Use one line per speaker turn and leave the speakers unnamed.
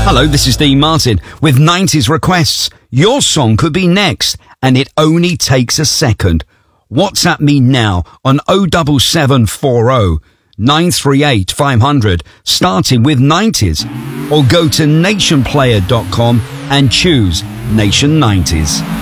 Hello, this is Dean Martin with 90s requests. Your song could be next, and it only takes a second. WhatsApp me now on 07740 938 500, starting with 90s, or go to nationplayer.com and choose Nation 90s.